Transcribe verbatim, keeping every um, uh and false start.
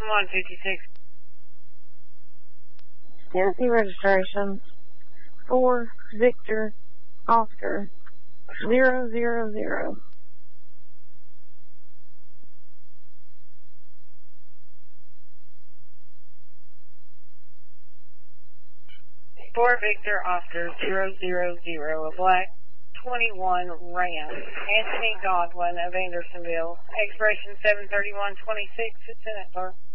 one fifty-six. Tennessee registration. Four Victor Oscar zero zero zero. Four Victor Oscar zero zero zero, a black twenty-one Ram, Anthony Godwin of Andersonville, expiration seven thirty-one twenty-six, it's in it, sir.